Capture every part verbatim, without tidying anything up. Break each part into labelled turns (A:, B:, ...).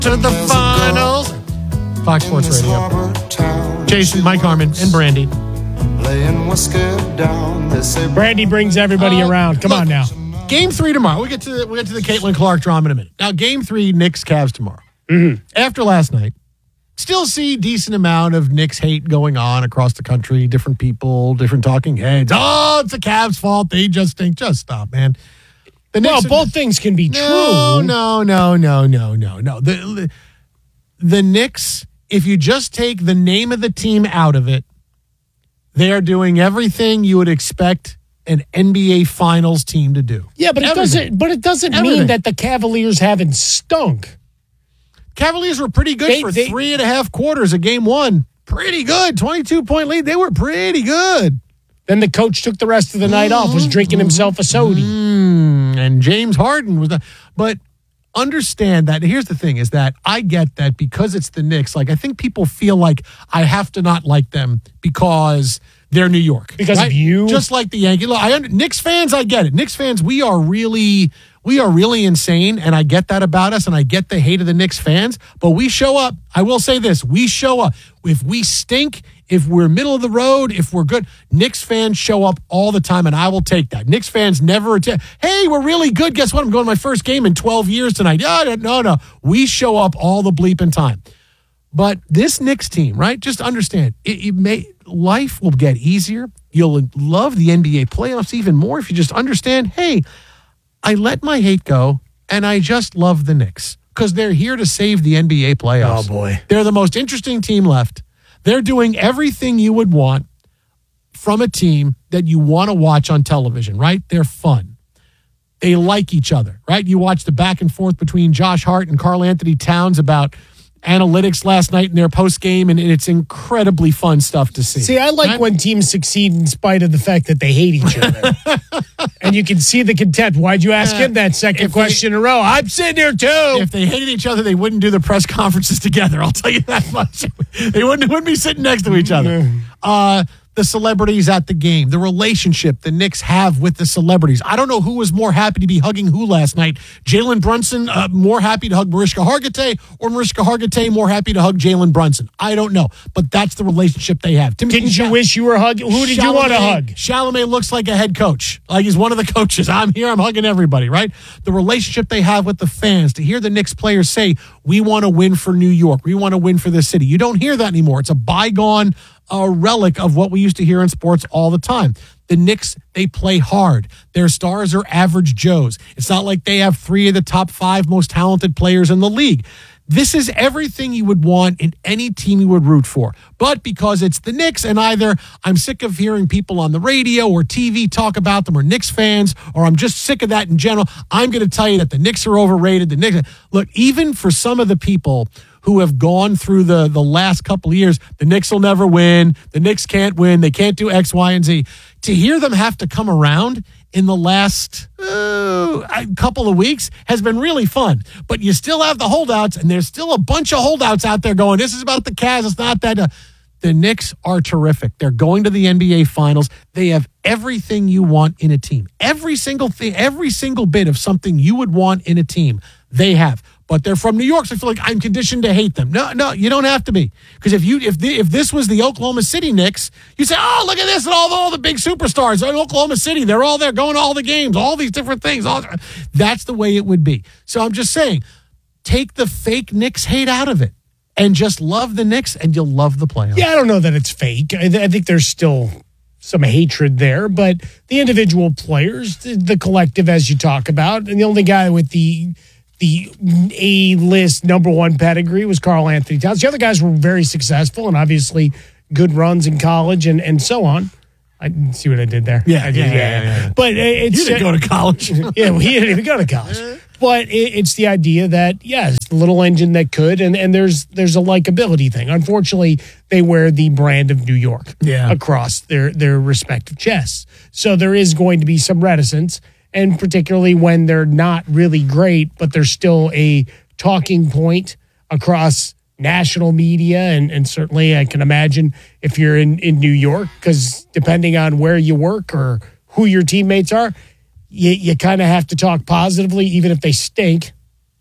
A: to the finals. Fox Sports Radio. Jason, Mike Harmon, and Brandy.
B: Brandy brings everybody
A: uh,
B: around. Come
A: look,
B: on now.
A: Game three tomorrow. We'll get to the, we'll get to the Caitlin Clark drama in a minute. Now, game three, Knicks Cavs tomorrow.
B: Mm-hmm.
A: After last night, still see decent amount of Knicks hate going on across the country. Different people, different talking heads. Oh, it's the Cavs' fault. They just think, just stop, man. The
B: Well,
A: Knicks are-
B: both things can be
A: no,
B: true.
A: No, no, no, no, no, no. The, the Knicks, if you just take the name of the team out of it, they are doing everything you would expect an N B A Finals team to do.
B: Yeah, but it
A: Everything.
B: doesn't. But it doesn't
A: Everything.
B: mean that the Cavaliers haven't stunk.
A: Cavaliers were pretty good
B: They-
A: for
B: they-
A: three and a half quarters of game one. Pretty good. twenty-two point lead. They were pretty good.
B: Then the coach took the rest of the night off, was drinking himself a soda.
A: Mm, and James Harden was the, but understand that here's the thing is that I get that because it's the Knicks, like I think people feel like I have to not like them because they're New York.
B: Because
A: right?
B: of you?
A: Just like the Yankees. Look, I under, Knicks fans, I get it. Knicks fans, we are really we are really insane, and I get that about us, and I get the hate of the Knicks fans, but we show up. I will say this, we show up. If we stink, if we're middle of the road, if we're good, Knicks fans show up all the time, and I will take that. Knicks fans never, att- hey, we're really good. Guess what? I'm going to my first game in twelve years tonight. No, no, no. We show up all the bleeping time. But this Knicks team, right, just understand, it, it may life will get easier. You'll love the N B A playoffs even more if you just understand, hey, I let my hate go, and I just love the Knicks because they're here to save the N B A playoffs.
B: Oh, boy.
A: They're the most interesting team left. They're doing everything you would want from a team that you want to watch on television, right? They're fun. They like each other, right? You watch the back and forth between Josh Hart and Karl Anthony Towns about analytics last night in their post game, and it's incredibly fun stuff to see.
B: See, I like
A: right?
B: when teams succeed in spite of the fact that they hate each other. And you can see the contempt. Why'd you ask
A: Uh,
B: him that second
A: if
B: question
A: they-
B: in a row? I'm sitting here too.
A: If they hated each other, they wouldn't do the press conferences together. I'll tell you that much. They wouldn't, wouldn't be sitting next to each other. Uh, the celebrities at the game, the relationship the Knicks have with the celebrities. I don't know who was more happy to be hugging who last night. Jalen Brunson uh, more happy to hug Mariska Hargitay, or Mariska Hargitay more happy to hug Jalen Brunson. I don't know, but that's the relationship they have. Timothy
B: Didn't you
A: Chalamet-
B: wish you were hugging? Who did you want to
A: Chalamet-
B: hug?
A: Chalamet looks like a head coach. Like he's one of the coaches. I'm here. I'm hugging everybody, right? The relationship they have with the fans. To hear the Knicks players say, we want to win for New York. We want to win for this city. You don't hear that anymore. It's a bygone uh, relic of what we used to hear in sports all the time. The Knicks, they play hard. Their stars are average Joes. It's not like they have three of the top five most talented players in the league. This is everything you would want in any team you would root for. But because it's the Knicks, and either I'm sick of hearing people on the radio or T V talk about them, or Knicks fans, or I'm just sick of that in general, I'm going to tell you that the Knicks are overrated. The Knicks, look, even for some of the people who have gone through the, the last couple of years, the Knicks will never win. The Knicks can't win. They can't do X, Y, and Z. To hear them have to come around in the last uh, couple of weeks has been really fun. But you still have the holdouts, and there's still a bunch of holdouts out there going, this is about the Cavs. It's not that. Uh, the Knicks are terrific. They're going to the N B A Finals. They have everything you want in a team. Every single thing, every single bit of something you would want in a team, they have. But they're from New York, so I feel like I'm conditioned to hate them. No, no, you don't have to be. Because if you if the, if this was the Oklahoma City Knicks, you say, oh, look at this, and all, all the big superstars in Oklahoma City. They're all there going to all the games, all these different things. All, that's the way it would be. So I'm just saying, take the fake Knicks hate out of it and just love the Knicks, and you'll love the playoffs.
B: Yeah, I don't know that it's fake. I, th- I think there's still some hatred there, but the individual players, the, the collective, as you talk about, and the only guy with the the A-list number one pedigree was Karl Anthony Towns. The other guys were very successful and obviously good runs in college and, and so on. I didn't see what I did there.
A: Yeah,
B: I did,
A: yeah, yeah, yeah, yeah.
B: But it's
A: You didn't go to college.
B: yeah, well, he didn't even go to college. But it, it's the idea that, yes, the little engine that could, and, and there's there's a likability thing. Unfortunately, they wear the brand of New York
A: Yeah.
B: across their, their respective chests. So there is going to be some reticence, and particularly when they're not really great, but they're still a talking point across national media, and, and certainly I can imagine if you're in, in New York, because depending on where you work or who your teammates are, you, you kind of have to talk positively, even if they stink.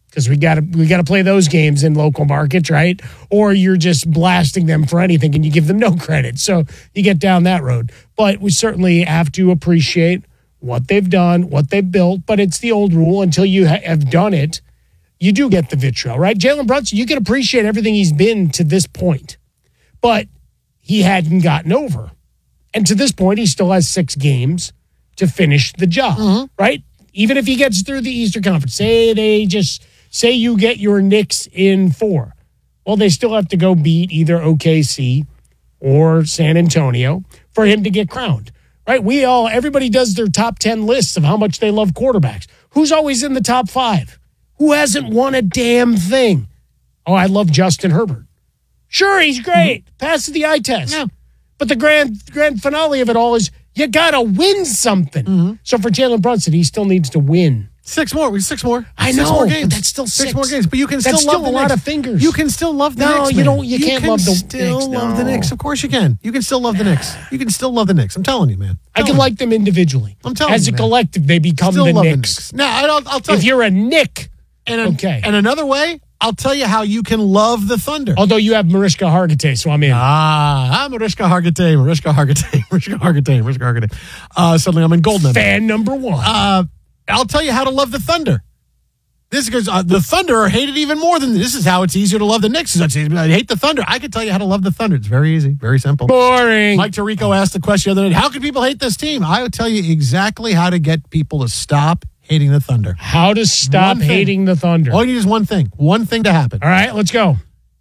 B: because we got to we got to play those games in local markets, right? Or you're just blasting them for anything and you give them no credit. So you get down that road. But we certainly have to appreciate what they've done, what they've built. But it's the old rule: until you ha- have done it, you do get the vitriol, right? Jalen Brunson, you can appreciate everything he's been to this point, but he hadn't gotten over. And to this point, he still has six games to finish the job, mm-hmm. right? Even if he gets through the Eastern Conference, say they just say you get your Knicks in four. Well, they still have to go beat either O K C or San Antonio for him to get crowned, right? We all, everybody does their top ten lists of how much they love quarterbacks. Who's always in the top five? Who hasn't won a damn thing? Oh, I love Justin Herbert. Sure, he's great. Mm-hmm. Passes the eye test. Yeah. But the grand grand finale of it all is you got to win something. Mm-hmm. So for Jalen Brunson, he still needs to win.
A: Six more. We six more.
B: I
A: six
B: know,
A: more games.
B: but that's still six.
A: six more games. But you can
B: that's
A: still love
B: still
A: the
B: a
A: Knicks.
B: lot of fingers.
A: You can still love the
B: no,
A: Knicks.
B: No, you don't. You, you can't
A: can
B: love the
A: still
B: Knicks.
A: love
B: no.
A: the Knicks. Of course you can. You can still love the Knicks. You can still love the Knicks. I'm telling you, man.
B: I can
A: you.
B: like them individually.
A: I'm telling
B: As
A: you,
B: a
A: man.
B: collective, they become
A: still
B: the
A: love
B: Knicks.
A: The Knicks. Now, I'll, I'll tell
B: if
A: you.
B: you're a Knick,
A: and a,
B: okay.
A: And another way, I'll tell you how you can love the Thunder.
B: Although you have Mariska Hargitay, so I'm in.
A: Ah, I'm Mariska Hargitay, Mariska Hargitay, Mariska Hargitay, Mariska Hargitay. Uh, suddenly I'm in Goldman.
B: Fan number one.
A: Uh, I'll tell you how to love the Thunder. This is because uh, the Thunder are hated even more than this. This is how it's easier to love the Knicks. I hate the Thunder. I can tell you how to love the Thunder. It's very easy, very simple.
B: Boring.
A: Mike Tirico asked the question the other night, how can people hate this team? I would tell you exactly how to get people to stop hating the Thunder.
B: How to stop hating the Thunder.
A: All you need is one thing. One thing to happen.
B: All right, let's go.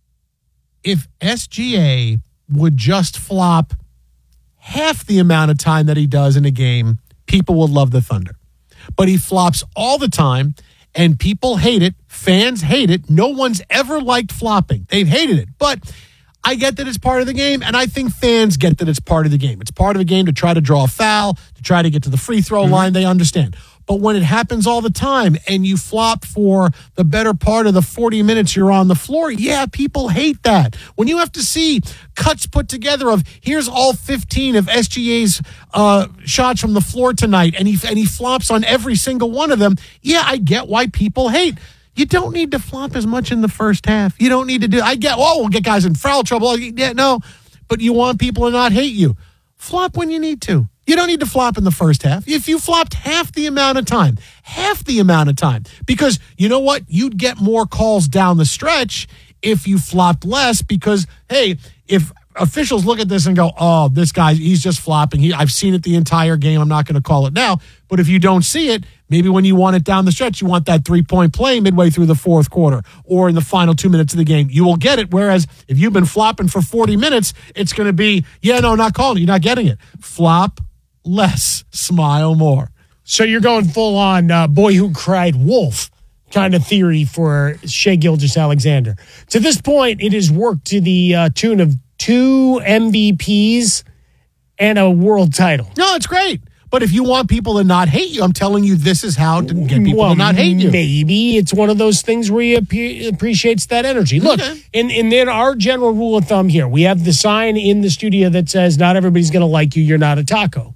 A: If S G A would just flop half the amount of time that he does in a game, people will love the Thunder. But he flops all the time, and people hate it. Fans hate it. No one's ever liked flopping. They've hated it. But I get that it's part of the game, and I think fans get that it's part of the game. It's part of the game to try to draw a foul, to try to get to the free throw mm-hmm. line. They understand. But when it happens all the time and you flop for the better part of the forty minutes you're on the floor, yeah, people hate that. When you have to see cuts put together of here's all fifteen of S G A's uh, shots from the floor tonight, and he and he flops on every single one of them, yeah, I get why people hate. You don't need to flop as much in the first half. You don't need to do. I get. Oh, we'll get guys in foul trouble. Yeah, no, but you want people to not hate you. Flop when you need to. You don't need to flop in the first half. If you flopped half the amount of time, half the amount of time, because you know what? You'd get more calls down the stretch if you flopped less because, hey, if officials look at this and go, oh, this guy, he's just flopping. He, I've seen it the entire game. I'm not going to call it now. But if you don't see it, maybe when you want it down the stretch, you want that three-point play midway through the fourth quarter or in the final two minutes of the game. You will get it. Whereas if you've been flopping for forty minutes, it's going to be, yeah, no, not calling it. You're not getting it. Flop less, smile more.
B: So you're going full on uh, boy who cried wolf kind of theory for Shai Gilgeous-Alexander. To this point, it has worked to the uh, tune of two M V Ps and a world title.
A: No, it's great. But if you want people to not hate you, I'm telling you, this is how to get people
B: well,
A: to not hate you.
B: Maybe it's one of those things where he ap- appreciates that energy. Look,
A: okay.
B: in, in in our general rule of thumb here, we have the sign in the studio that says, not everybody's going to like you. You're not a taco.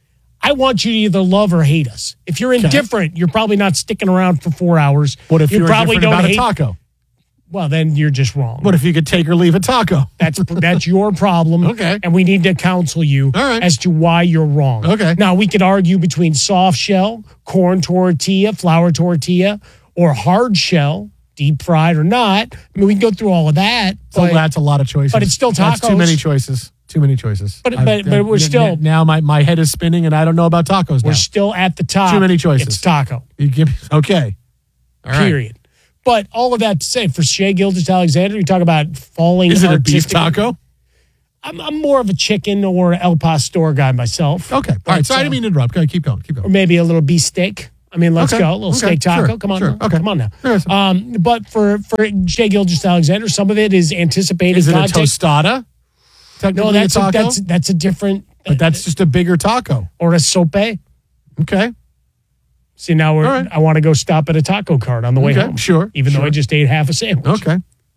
B: I want you to either love or hate us. If you're indifferent, okay. you're probably not sticking around for four hours.
A: What if
B: you
A: you're
B: probably
A: indifferent
B: don't
A: about
B: hate-
A: a taco?
B: Well, then you're just wrong.
A: What if you could take or leave a taco?
B: That's that's your problem.
A: Okay.
B: And we need to counsel you
A: All right.
B: as to why you're wrong.
A: Okay.
B: Now, we could argue between soft shell, corn tortilla, flour tortilla, or hard shell, deep fried or not. I mean, we can go through all of that.
A: So
B: But,
A: that's a lot of choices.
B: but it's still
A: That's too
B: tacos.
A: many choices. Too many choices.
B: But-
A: I've-
B: but- but we're
A: n-
B: still-
A: n- now my, my head is spinning and I don't know about tacos now.
B: we're still at the top.
A: Too many choices.
B: It's taco,
A: You give me, okay. All right.
B: period. But all of that to say, for Shai Gilgeous-Alexander, you talk about falling
A: Is it a beef
B: artistic-
A: taco?
B: I'm, I'm more of a chicken or El Pastor guy myself.
A: Okay. All
B: But,
A: right. Sorry, I
B: uh,
A: didn't mean to interrupt. Okay, keep going. Keep
B: Or
A: going.
B: maybe a little beef steak. I mean, let's
A: Okay.
B: go. A little
A: Okay.
B: steak taco.
A: Sure.
B: Come on.
A: Sure.
B: now.
A: Okay.
B: Come on now.
A: Yes.
B: Um, but for, for Shai Gilgeous-Alexander, some of it is anticipated
A: Is it a
B: context.
A: tostada? Technically
B: No, that's
A: a
B: a,
A: taco?
B: that's that's a different.
A: but that's just a bigger taco.
B: or a sope.
A: Okay.
B: See, now we're,
A: All right.
B: I want to go stop at a taco cart on the way
A: Okay,
B: home.
A: sure,
B: Even though
A: sure.
B: I just ate half a sandwich.
A: Okay.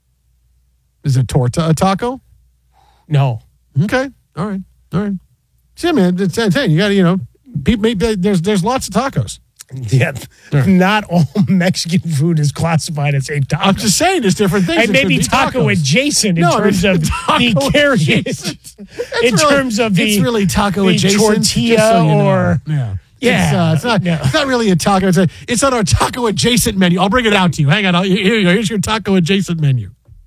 A: Is a torta a taco?
B: No.
A: Okay. All right. All right. See, man, it's insane. You got to, you know, people, maybe there's there's lots of tacos.
B: Yeah, not all Mexican food is classified as a taco.
A: I'm just saying there's different things.
B: And maybe taco
A: tacos.
B: adjacent in
A: No,
B: terms
A: I mean,
B: of the carrots. In
A: really,
B: terms of the
A: it's really taco
B: the
A: adjacent
B: tortilla
A: just so you know.
B: or
A: yeah.
B: Yeah,
A: It's, uh, it's, not,
B: no.
A: it's not really a taco. It's, a, it's on our taco adjacent menu. I'll bring it out to you. Hang on. I'll, here you go. Here's your taco adjacent menu.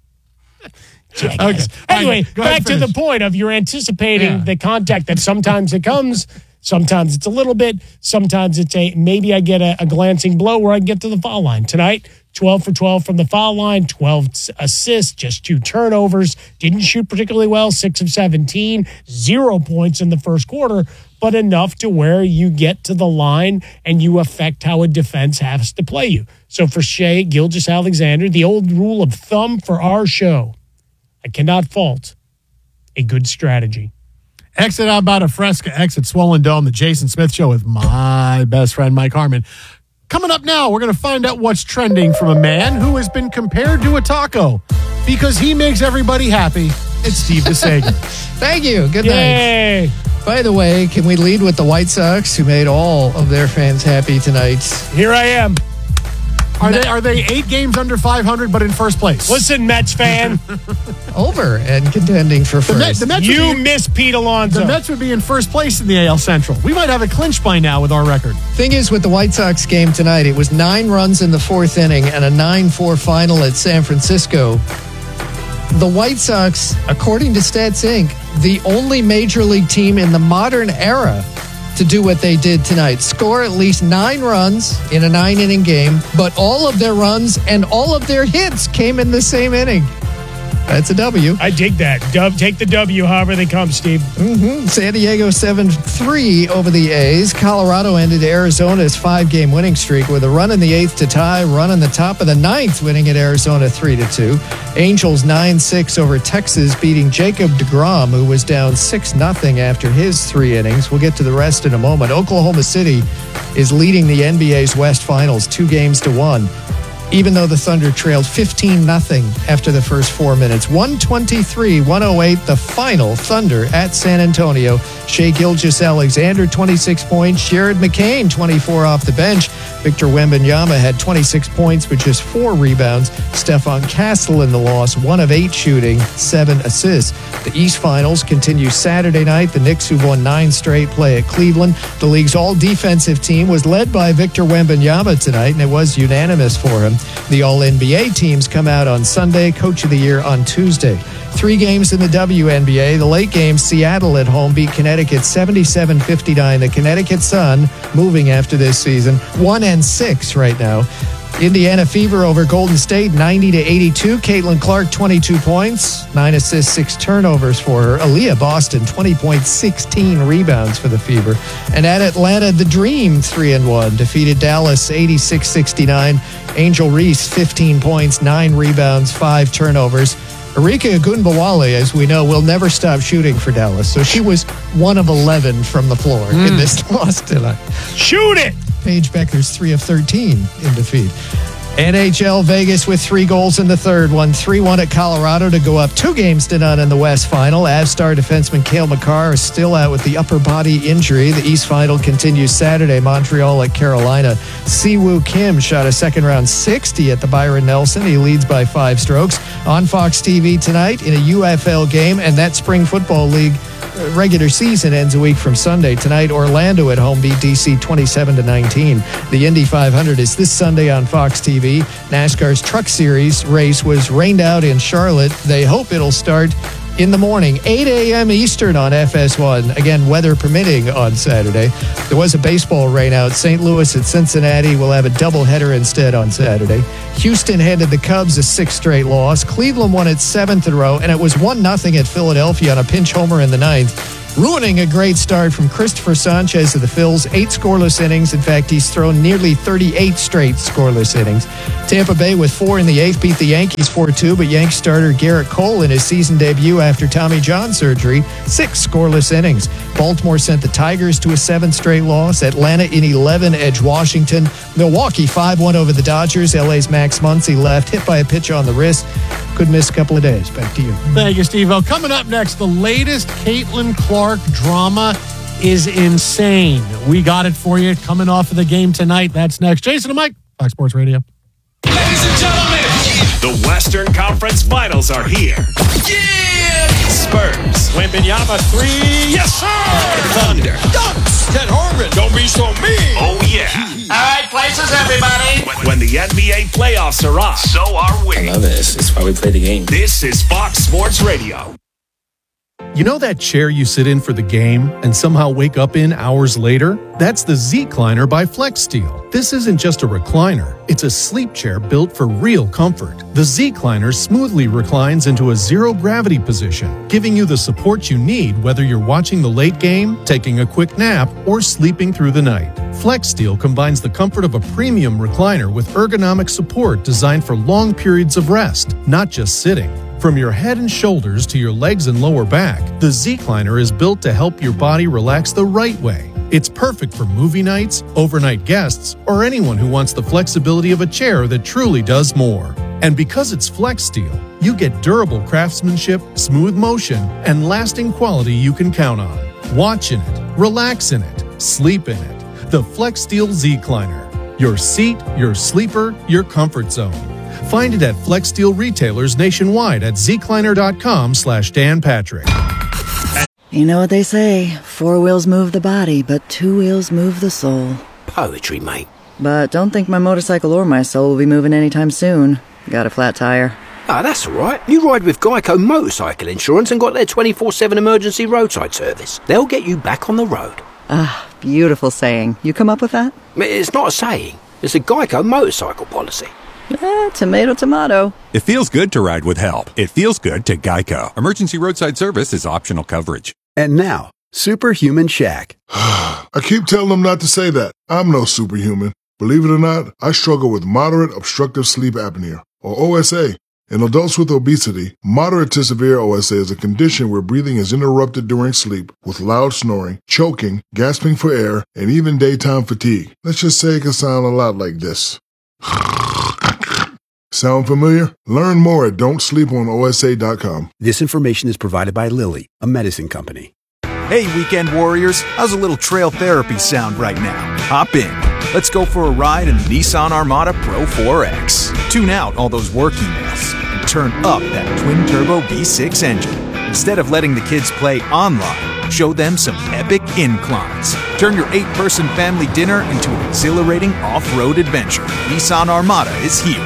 B: Okay.
A: Okay.
B: Anyway,
A: Right, go ahead,
B: back to
A: finish.
B: the point of you're anticipating
A: Yeah.
B: the contact that sometimes it comes, sometimes it's a little bit, sometimes it's a maybe I get a, a glancing blow where I can get to the foul line. Tonight, twelve for twelve from the foul line, twelve assists, just two turnovers, didn't shoot particularly well, six of seventeen, zero points in the first quarter, but enough to where you get to the line and you affect how a defense has to play you. So for Shai Gilgeous-Alexander, the old rule of thumb for our show, I cannot fault a good strategy.
A: Exit out about a Fresca, exit Swollen Dome, the Jason Smith Show with my best friend, Mike Harmon. Coming up now, we're going to find out what's trending from a man who has been compared to a taco because he makes everybody happy. It's Steve DeSager.
C: Thank you. Good night.
B: Yay!
C: By the way, can we lead with the White Sox, who made all of their fans happy tonight?
B: Here I am.
A: Are they are they eight games under five hundred but in first place?
B: Listen, Mets fan,
C: Over and contending for
A: the, Met,
C: first.
A: the, Mets
B: you
A: would be,
B: miss Pete Alonso.
A: the Mets would be in first place in the A L Central. We might have it clinched by now with our record.
C: Thing is, with the White Sox game tonight, it was nine runs in the fourth inning and a nine four final at San Francisco. The White Sox, according to Stats Incorporated, the only major league team in the modern era to do what they did tonight. Score at least nine runs in a nine-inning game, but all of their runs and all of their hits came in the same inning. That's a W.
B: I dig that. Dub, take the W however they come, Steve.
C: Mm-hmm. San Diego seven three over the A's. Colorado ended Arizona's five-game winning streak with a run in the eighth to tie, run in the top of the ninth, winning at Arizona three to two. Angels nine six over Texas, beating Jacob deGrom, who was down six nothing after his three innings. We'll get to the rest in a moment. Oklahoma City is leading the N B A's West Finals two games to one, even though the Thunder trailed fifteen nothing after the first four minutes. one twenty-three one oh eight, the final. Thunder at San Antonio. Shai Gilgeous-Alexander, twenty-six points. Jared McCain, twenty-four off the bench. Victor Wembanyama had twenty-six points with just four rebounds. Stephon Castle in the loss, one of eight shooting, seven assists. The East Finals continue Saturday night. The Knicks, who won nine straight, play at Cleveland. The league's all-defensive team was led by Victor Wembanyama tonight, and it was unanimous for him. The All-N B A teams come out on Sunday, Coach of the Year on Tuesday. Three games in the W N B A. The late game, Seattle at home beat Connecticut seventy-seven fifty-nine. The Connecticut Sun, moving after this season, one and six right now. Indiana Fever over Golden State, ninety to eighty-two. Caitlin Clark, twenty-two points, nine assists, six turnovers for her. Aaliyah Boston, twenty points, sixteen rebounds for the Fever. And at Atlanta, the Dream, three and one, defeated Dallas eighty-six sixty-nine. Angel Reese, fifteen points, nine rebounds, five turnovers. Arika Ogunbowale, as we know, will never stop shooting for Dallas. So she was one of eleven from the floor mm. in this loss tonight.
B: Shoot it!
C: Paige Becker's three of thirteen in defeat. N H L Vegas with three goals in the third, won three one at Colorado to go up two games to none in the West Final. Avs star defenseman Cale Makar is still out with the upper body injury. The East Final continues Saturday, Montreal at Carolina. Siwoo Kim shot a second round sixty at the Byron Nelson. He leads by five strokes. On Fox T V tonight in a U F L game, and that Spring Football League regular season ends a week from Sunday. Tonight, Orlando at home beat D C twenty-seven to nineteen. The Indy five hundred is this Sunday on Fox T V. NASCAR's Truck Series race was rained out in Charlotte. They hope it'll start in the morning, eight a.m. Eastern on F S one. Again, weather permitting on Saturday. There was a baseball rainout. Saint Louis at Cincinnati will have a doubleheader instead on Saturday. Houston handed the Cubs a sixth straight loss. Cleveland won its seventh in a row, and it was one nothing at Philadelphia on a pinch homer in the ninth. Ruining a great start from Christopher Sanchez of the Phils. Eight scoreless innings. In fact, he's thrown nearly thirty-eight straight scoreless innings. Tampa Bay with four in the eighth beat the Yankees four two, but Yanks starter Garrett Cole in his season debut after Tommy John surgery. Six scoreless innings. Baltimore sent the Tigers to a seventh straight loss. Atlanta in eleven edged Washington. Milwaukee five one over the Dodgers. L A's Max Muncy left, hit by a pitch on the wrist. Could miss a couple of days. Back to you.
A: Thank you, Steve-O. Coming up next, the latest Caitlin Clark drama is insane. We got it for you coming off of the game tonight. That's next. Jason and Mike, Fox Sports Radio.
D: Ladies and gentlemen, the Western Conference Finals are here. Yeah! Spurs. Wembanyama three. Yes, sir! Thunder. Dunks. Ted Harmon. Don't be so mean. Oh, yeah.
E: All right, places, everybody.
D: When, when the N B A playoffs are on, so are we.
F: I love this. It's why we play the game.
D: This is Fox Sports Radio.
G: You know that chair you sit in for the game and somehow wake up in hours later? That's the Z-Cliner by FlexSteel. This isn't just a recliner. It's a sleep chair built for real comfort. The Z-Cliner smoothly reclines into a zero-gravity position, giving you the support you need whether you're watching the late game, taking a quick nap, or sleeping through the night. FlexSteel combines the comfort of a premium recliner with ergonomic support designed for long periods of rest, not just sitting. From your head and shoulders to your legs and lower back, the Z-Cliner is built to help your body relax the right way. It's perfect for movie nights, overnight guests, or anyone who wants the flexibility of a chair that truly does more. And because it's FlexSteel, you get durable craftsmanship, smooth motion, and lasting quality you can count on. Watch in it, relax in it, sleep in it. The FlexSteel Z-Cliner. Your seat, your sleeper, your comfort zone. Find it at FlexSteel retailers nationwide at zcliner.com slash Dan Patrick.
H: You know what they say, four wheels move the body, but two wheels move the soul.
I: Poetry, mate.
H: But don't think my motorcycle or my soul will be moving anytime soon. Got a flat tire.
I: Ah, that's all right. You ride with Geico Motorcycle Insurance and got their twenty-four seven emergency roadside service. They'll get you back on the road.
H: Ah, beautiful saying. You come up with that?
I: It's not a saying. It's a Geico motorcycle policy.
H: Eh, tomato, tomato.
J: It feels good to ride with help. It feels good to Geico. Emergency roadside service is optional coverage.
K: And now, Superhuman Shaq.
L: I keep telling them not to say that. I'm no superhuman. Believe it or not, I struggle with moderate obstructive sleep apnea, or O S A. In adults with obesity, moderate to severe O S A is a condition where breathing is interrupted during sleep with loud snoring, choking, gasping for air, and even daytime fatigue. Let's just say it can sound a lot like this. Sound familiar? Learn more at don't sleep on O S A dot com.
K: This information is provided by Lilly, a medicine company.
M: Hey, weekend warriors. How's a little trail therapy sound right now? Hop in. Let's go for a ride in the Nissan Armada Pro four X. Tune out all those work emails and turn up that twin-turbo V six engine. Instead of letting the kids play online, show them some epic inclines. Turn your eight-person family dinner into an exhilarating off-road adventure. Nissan Armada is here.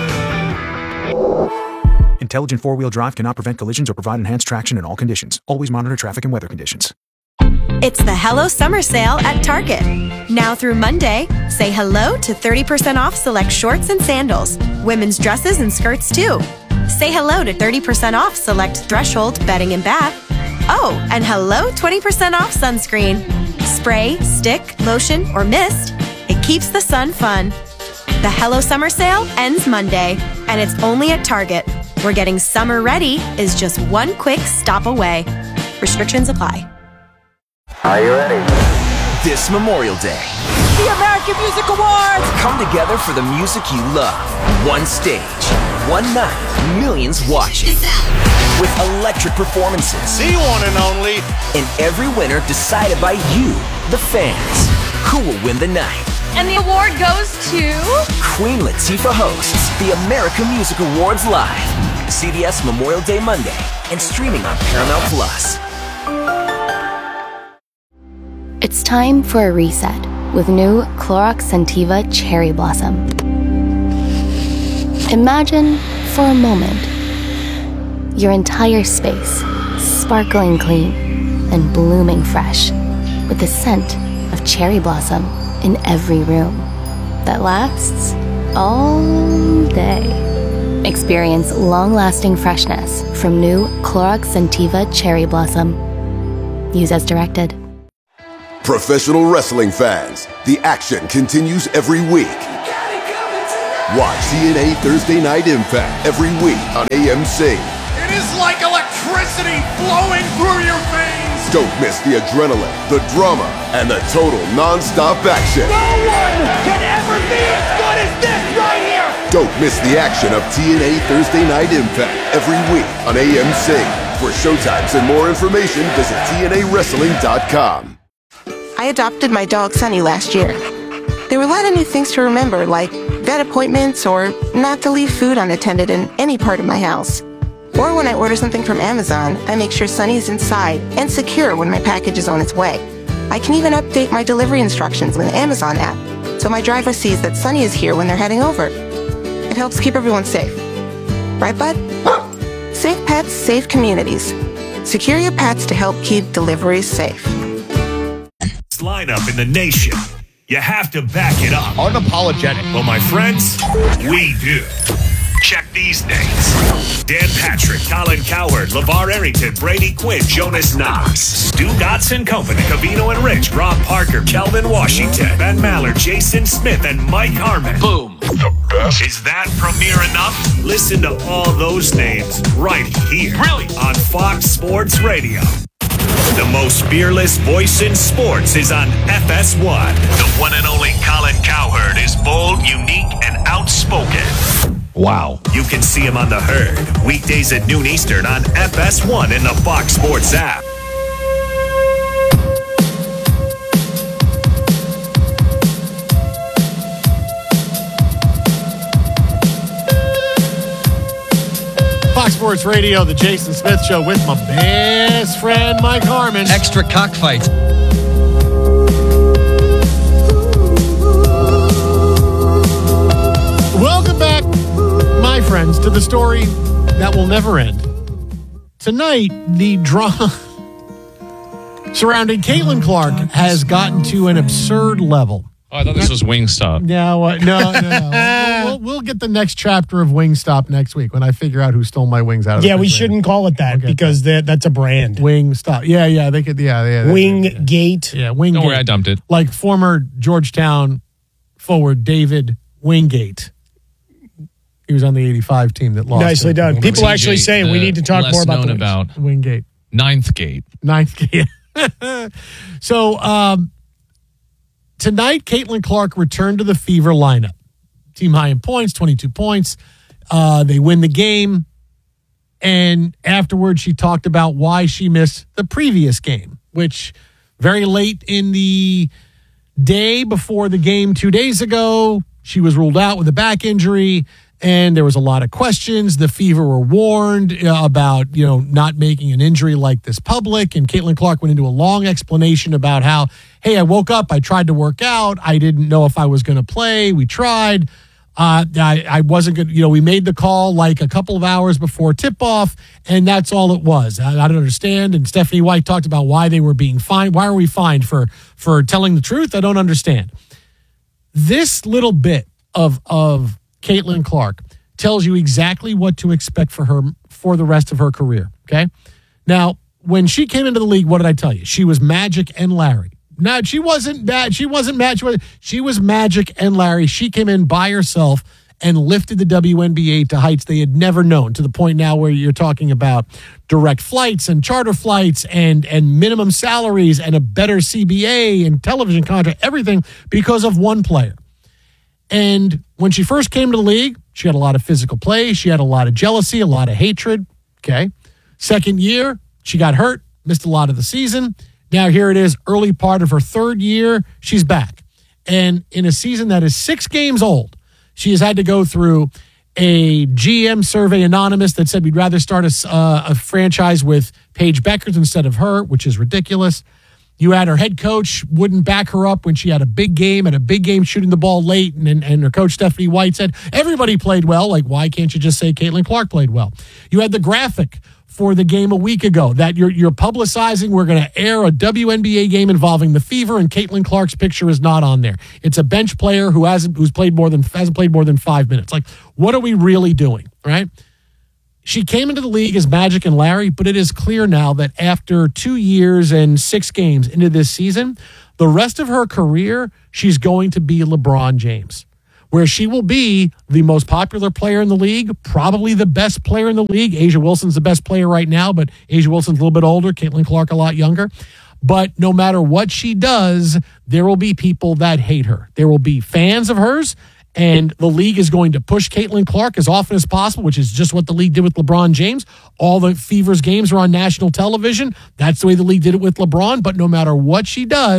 M: Intelligent four-wheel drive cannot prevent collisions or provide enhanced traction in all conditions. Always monitor traffic and weather conditions.
N: It's the Hello Summer Sale at Target. Now through Monday, say hello to thirty percent off select shorts and sandals. Women's dresses and skirts too. Say hello to thirty percent off select Threshold bedding and bath. Oh, and hello twenty percent off sunscreen. Spray, stick, lotion, or mist. It keeps the sun fun. The Hello Summer Sale ends Monday, and it's only at Target, where getting summer ready is just one quick stop away. Restrictions apply.
O: Are you ready?
P: This Memorial Day,
Q: the American Music Awards!
P: Come together for the music you love. One stage, one night, millions watching. With electric performances.
D: The one and only.
P: And every winner decided by you, the fans. Who will win the night?
Q: And the award goes to...
P: Queen Latifah hosts the American Music Awards live. C B S Memorial Day Monday and streaming on Paramount Plus.
R: It's time for a reset with new Clorox Scentiva Cherry Blossom. Imagine, for a moment, your entire space sparkling clean and blooming fresh with the scent of cherry blossom in every room that lasts all day. Experience long-lasting freshness from new Clorox Scentiva Cherry Blossom. Use as directed.
S: Professional wrestling fans, the action continues every week. Watch T N A Thursday Night Impact every week on A M C.
D: It is like electricity flowing through your veins.
S: Don't miss the adrenaline, the drama, and the total non-stop action.
E: No one can ever be as good as this right here.
S: Don't miss the action of T N A Thursday Night Impact every week on A M C. For showtimes and more information, visit T N A wrestling dot com.
T: adopted my dog Sunny last year. There were a lot of new things to remember, like vet appointments or not to leave food unattended in any part of my house. Or when I order something from Amazon, I make sure Sunny is inside and secure when my package is on its way. I can even update my delivery instructions with the Amazon app, so my driver sees that Sunny is here when they're heading over. It helps keep everyone safe. Right, bud? Safe pets, safe communities. Secure your pets to help keep deliveries safe.
D: Lineup in the nation. You have to back it up.
U: Unapologetic.
D: Well, my friends, we do. Check these names. Dan Patrick, Colin Cowherd, LeVar Arrington, Brady Quinn, Jonas Knox, Stu Godson Company, Cavino and Rich, Rob Parker, Kelvin Washington, Ben Maller, Jason Smith, and Mike Harmon. Boom. The best. Is that premiere enough? Listen to all those names right here. Really? On Fox Sports Radio. The most fearless voice in sports is on F S one. The one and only Colin Cowherd is bold, unique, and outspoken.
U: Wow.
D: You can see him on The Herd, weekdays at noon Eastern on F S one and the Fox Sports app.
A: Fox Sports Radio, the Jason Smith Show with my best friend, Mike Harmon.
U: Extra cockfight.
A: Welcome back, my friends, to the story that will never end. Tonight, the drama surrounding Caitlin Clark has gotten to an absurd level.
V: Oh, I thought this was Wingstop.
A: No, uh, no, no, no. we'll, we'll, we'll get the next chapter of Wingstop next week when I figure out who stole my wings out of
B: Yeah,
A: the
B: we
A: refrigerator.
B: shouldn't call it that because that. that's a brand.
A: Wingstop. Yeah, yeah, they could. Yeah, yeah. they-
B: Wingate.
A: Yeah, Wingate.
V: Don't worry, I dumped it.
A: Like former Georgetown forward David Wingate. He was on the eighty-five team that lost.
B: Nicely
A: it.
B: done. People actually say we need to talk
V: less
B: more about
V: known
B: the wings.
V: about
A: Wingate.
V: Ninth Gate.
A: Ninth Gate. So um, tonight, Caitlin Clark returned to the Fever lineup. Team high in points, twenty-two points. Uh, they win the game. And afterwards, she talked about why she missed the previous game, which very late in the day before the game two days ago, she was ruled out with a back injury. And there was a lot of questions. The Fever were warned uh, about, you know, not making an injury like this public. And Caitlin Clark went into a long explanation about how, hey, I woke up, I tried to work out, I didn't know if I was going to play. We tried. Uh, I, I wasn't good. You know, we made the call like a couple of hours before tip-off, and that's all it was. I, I don't understand. And Stephanie White talked about why they were being fined. Why are we fined for for telling the truth? I don't understand. This little bit of of Caitlin Clark tells you exactly what to expect for her for the rest of her career, okay? Now, when she came into the league, what did I tell you? She was Magic and Larry. No, she wasn't bad. She wasn't Magic. She was, she was Magic and Larry. She came in by herself and lifted the W N B A to heights they had never known, to the point now where you're talking about direct flights and charter flights and, and minimum salaries and a better C B A and television contract, everything because of one player. And when she first came to the league, she had a lot of physical play. She had a lot of jealousy, a lot of hatred. Okay. Second year, she got hurt, missed a lot of the season. Now here it is, early part of her third year, she's back. And in a season that is six games old, she has had to go through a G M survey anonymous that said we'd rather start a, uh, a franchise with Paige Beckers instead of her, which is ridiculous. You had her head coach wouldn't back her up when she had a big game and a big game shooting the ball late. And, and, and her coach, Stephanie White, said, everybody played well. Like, why can't you just say Caitlin Clark played well? You had the graphic for the game a week ago that you're, you're publicizing. We're going to air a W N B A game involving the Fever, and Caitlin Clark's picture is not on there. It's a bench player who hasn't, who's played more than, hasn't played more than five minutes. Like, what are we really doing, right? She came into the league as Magic and Larry, but it is clear now that after two years and six games into this season, the rest of her career, she's going to be LeBron James, where she will be the most popular player in the league, probably the best player in the league. A'ja Wilson's the best player right now, but A'ja Wilson's a little bit older, Caitlin Clark a lot younger. But no matter what she does, there will be people that hate her. There will be fans of hers. And the league is going to push Caitlin Clark as often as possible, which is just what the league did with LeBron James. All the Fever's games are on national television. That's the way the league did it with LeBron. But no matter what she does,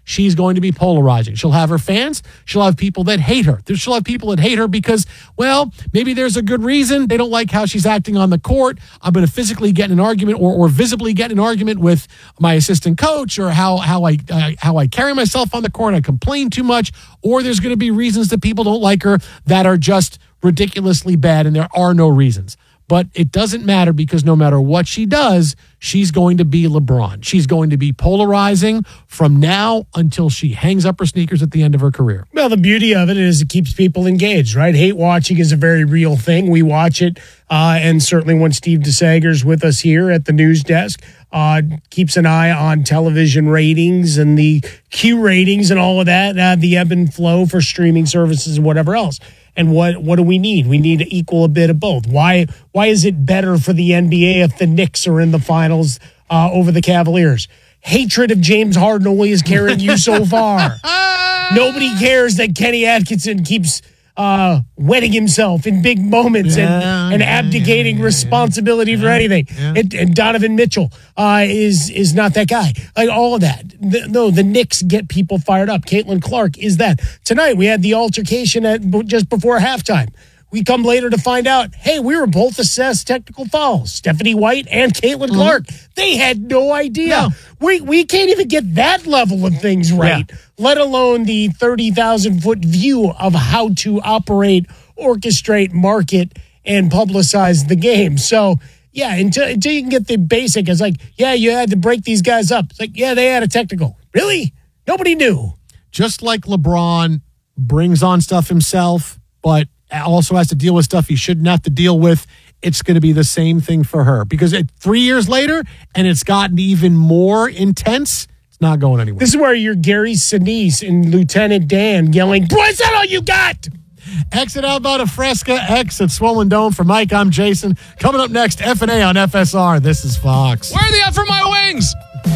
A: she's going to be polarizing. She'll have her fans. She'll have people that hate her. She'll have people that hate her because, well, maybe there's a good reason. They don't like how she's acting on the court. I'm going to physically get in an argument or, or visibly get in an argument with my assistant coach, or how, how, I, uh, how I carry myself on the court. I complain too much. Or there's going to be reasons that people don't like her that are just ridiculously bad, and there are no reasons. But it doesn't matter, because no matter what she does, she's going to be LeBron. She's going to be polarizing from now until she hangs up her sneakers at the end of her career.
B: Well, the beauty of it is it keeps people engaged, right? Hate watching is a very real thing. We watch it, uh, and certainly when Steve DeSager's with us here at the news desk, uh, keeps an eye on television ratings and the Q ratings and all of that, uh, the ebb and flow for streaming services and whatever else. And what, what do we need? We need to equal a bit of both. Why why is it better for the N B A if the Knicks are in the finals uh, over the Cavaliers? Hatred of James Harden only is carrying you so far. Nobody cares that Kenny Atkinson keeps uh, wetting himself in big moments yeah, and, and yeah, abdicating yeah, yeah, responsibility yeah, for anything. Yeah. And, and Donovan Mitchell uh, is is not that guy. Like all of that. The, no, the Knicks get people fired up. Caitlin Clark is that. Tonight we had the altercation at just before halftime. We come later to find out, hey, we were both assessed technical fouls. Stephanie White and Caitlin mm-hmm. Clark. They had no idea. No. We we can't even get that level of things right, yeah. let alone the thirty thousand foot view of how to operate, orchestrate, market, and publicize the game. So, yeah, until, until you can get the basic, it's like, yeah, you had to break these guys up. It's like, yeah, they had a technical. Really? Nobody knew.
A: Just like LeBron brings on stuff himself, but also has to deal with stuff he shouldn't have to deal with, it's going to be the same thing for her. Because it, three years later, and it's gotten even more intense, it's not going anywhere.
B: This is where you're Gary Sinise and Lieutenant Dan yelling, boy, is that all you got?
A: Exit Alberta Fresca, exit Swollen Dome. For Mike, I'm Jason. Coming up next, F and A on F S R. This is Fox.
V: Where are the F for my wings?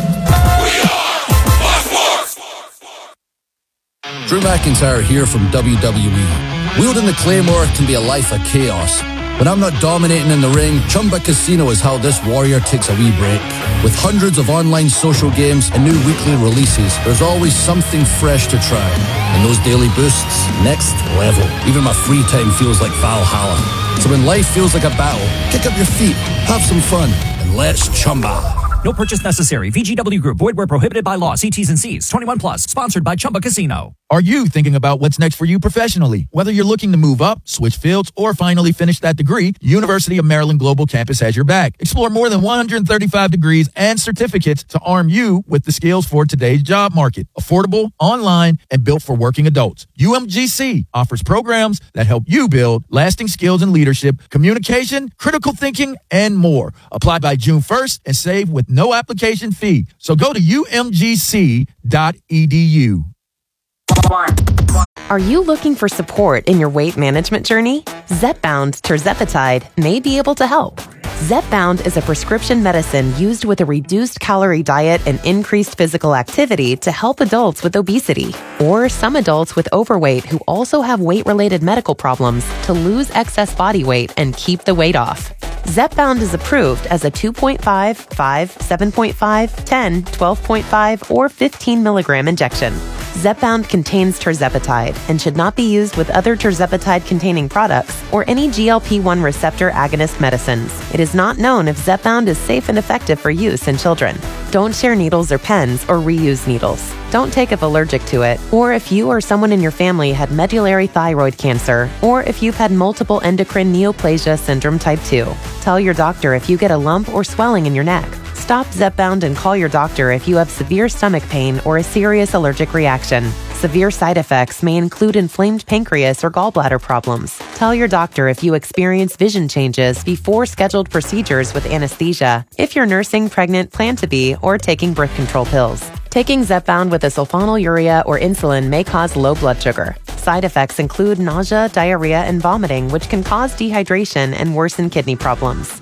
C: We are Fox Sports. Drew McIntyre here from W W E. Wielding the Claymore can be a life of chaos. When I'm not dominating in the ring, Chumba Casino is how this warrior takes a wee break. With hundreds of online social games and new weekly releases, there's always something fresh to try. And those daily boosts, next level. Even my free time feels like Valhalla. So when life feels like a battle, kick up your feet, have some fun, and let's Chumba.
U: No purchase necessary. V G W Group. Void where prohibited by law. See T's and C's. twenty-one plus. Sponsored by Chumba Casino.
W: Are you thinking about what's next for you professionally? Whether you're looking to move up, switch fields, or finally finish that degree, University of Maryland Global Campus has your back. Explore more than one hundred thirty-five degrees and certificates to arm you with the skills for today's job market. Affordable, online, and built for working adults. U M G C offers programs that help you build lasting skills in leadership, communication, critical thinking, and more. Apply by June first and save with no application fee. So go to U M G C dot E D U.
X: Are you looking for support in your weight management journey? Zepbound tirzepatide may be able to help. Zepbound is a prescription medicine used with a reduced calorie diet and increased physical activity to help adults with obesity, or some adults with overweight who also have weight-related medical problems to lose excess body weight and keep the weight off. Zepbound is approved as a two point five, five, seven point five, ten, twelve point five, or fifteen milligram injection. Zepbound contains tirzepatide and should not be used with other tirzepatide-containing products or any G L P one receptor agonist medicines. It is not known if Zepbound is safe and effective for use in children. Don't share needles or pens or reuse needles. Don't take if allergic to it, or if you or someone in your family had medullary thyroid cancer, or if you've had multiple endocrine neoplasia syndrome type two. Tell your doctor if you get a lump or swelling in your neck. Stop Zepbound and call your doctor if you have severe stomach pain or a serious allergic reaction. Severe side effects may include inflamed pancreas or gallbladder problems. Tell your doctor if you experience vision changes before scheduled procedures with anesthesia, if you're nursing, pregnant, plan to be, or taking birth control pills. Taking Zepbound with a sulfonylurea or insulin may cause low blood sugar. Side effects include nausea, diarrhea, and vomiting, which can cause dehydration and worsen kidney problems.